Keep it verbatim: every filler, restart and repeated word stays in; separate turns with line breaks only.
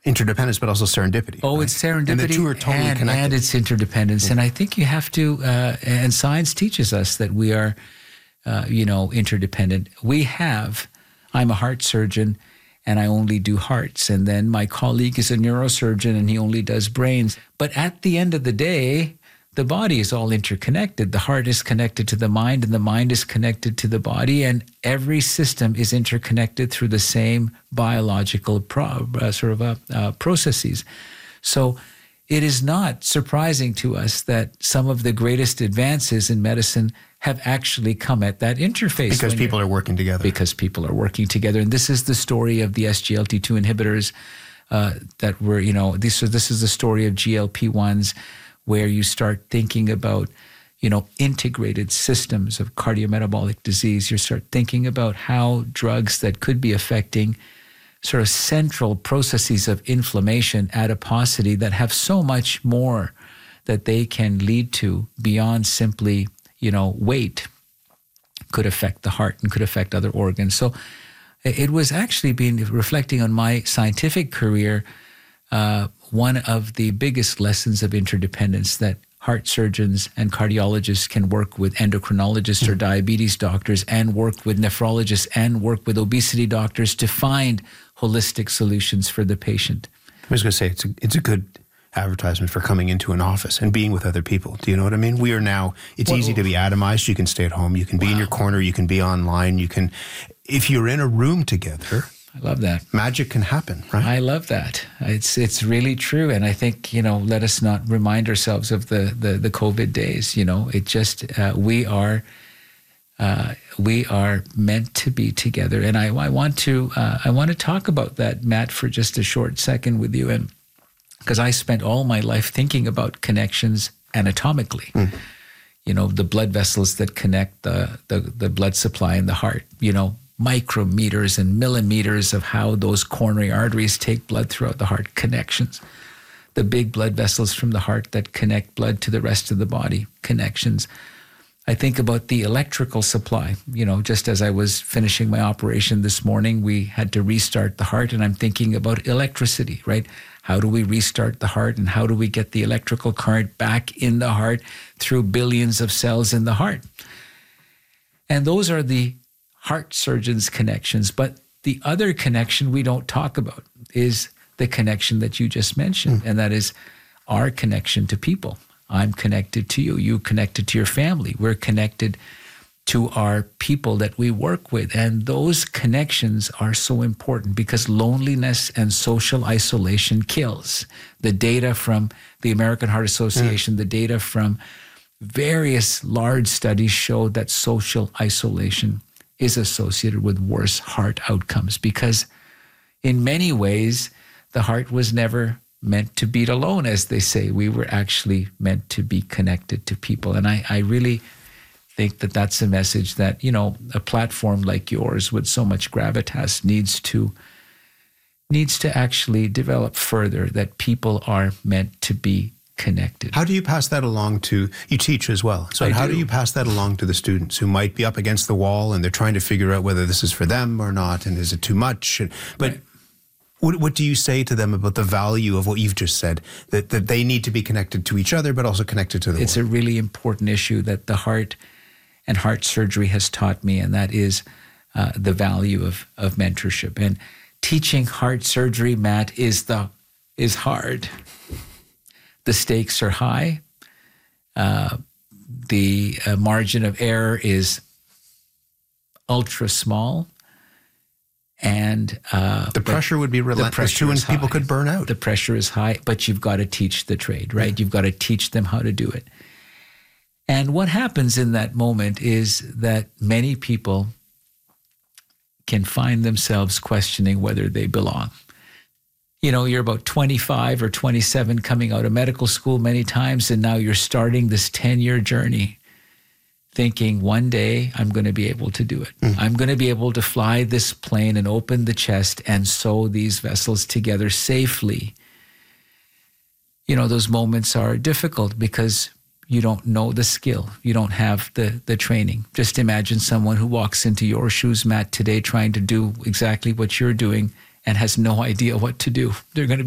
interdependence, but also serendipity.
Oh,
right?
it's serendipity.
And the two are totally
and,
connected.
And it's interdependence.
Yeah.
And I think you have to, uh, and science teaches us that we are, uh, you know, interdependent. We have, I'm a heart surgeon, and I only do hearts. And then my colleague is a neurosurgeon, and he only does brains. But at the end of the day, the body is all interconnected. The heart is connected to the mind, and the mind is connected to the body, and every system is interconnected through the same biological pro, uh, sort of uh, uh, processes. So it is not surprising to us that some of the greatest advances in medicine have actually come at that interface.
Because people are working together.
Because people are working together. And this is the story of the S G L T two inhibitors uh, that were, you know, this, this is the story of G L P ones, where you start thinking about, you know, integrated systems of cardiometabolic disease. You start thinking about how drugs that could be affecting sort of central processes of inflammation, adiposity, that have so much more that they can lead to beyond simply, you know, weight, could affect the heart and could affect other organs. So it was actually been reflecting on my scientific career, uh, one of the biggest lessons of interdependence, that heart surgeons and cardiologists can work with endocrinologists mm. or diabetes doctors, and work with nephrologists, and work with obesity doctors to find holistic solutions for the patient.
I was going to say, it's a, it's a good advertisement for coming into an office and being with other people. Do you know what I mean? We are now, it's well, easy to be atomized. You can stay at home. You can be wow. in your corner. You can be online. You can, if you're in a room together,
I love that.
Magic can happen, right?
I love that. It's it's really true. And I think, you know, let us not remind ourselves of the the, the COVID days. You know, it just, uh, we are uh, we are meant to be together. And I, I want to uh, I want to talk about that, Matt, for just a short second with you. And because I spent all my life thinking about connections anatomically. Mm. You know, the blood vessels that connect the, the the blood supply in the heart, you know, micrometers and millimeters of how those coronary arteries take blood throughout the heart, connections. The big blood vessels from the heart that connect blood to the rest of the body, connections. I think about the electrical supply. You know, just as I was finishing my operation this morning, we had to restart the heart, and I'm thinking about electricity, right? How do we restart the heart, and how do we get the electrical current back in the heart through billions of cells in the heart? And those are the heart surgeon's connections. But the other connection we don't talk about is the connection that you just mentioned, mm. and that is our connection to people. I'm connected to you. You connected to your family. We're connected to our people that we work with. And those connections are so important, because loneliness and social isolation kills. The data from the American Heart Association, mm. the data from various large studies show that social isolation is associated with worse heart outcomes, because in many ways, the heart was never meant to beat alone, as they say. We were actually meant to be connected to people. And I, I really think that that's a message that, you know, a platform like yours with so much gravitas needs to needs to actually develop further, that people are meant to be connected.
How do you pass that along to, you teach as well, so
I
how
do.
do you pass that along to the students who might be up against the wall and they're trying to figure out whether this is for them or not, and is it too much? But
right.
what, what do you say to them about the value of what you've just said, that, that they need to be connected to each other, but also connected to the
It's
world?
a really important issue that the heart and heart surgery has taught me, and that is uh, the value of, of mentorship. And teaching heart surgery, Matt, is the is hard. The stakes are high. Uh, the uh, margin of error is ultra small. And uh,
the pressure would be relentless too, and people could burn out.
The pressure is high, but you've got to teach the trade, right? Yeah. You've got to teach them how to do it. And what happens in that moment is that many people can find themselves questioning whether they belong. You know, you're about twenty-five or twenty-seven coming out of medical school many times, and now you're starting this ten-year journey thinking, one day I'm going to be able to do it. Mm. I'm going to be able to fly this plane and open the chest and sew these vessels together safely. You know, those moments are difficult because you don't know the skill. You don't have the, the training. Just imagine someone who walks into your shoes, Matt, today trying to do exactly what you're doing and has no idea what to do. They're going to be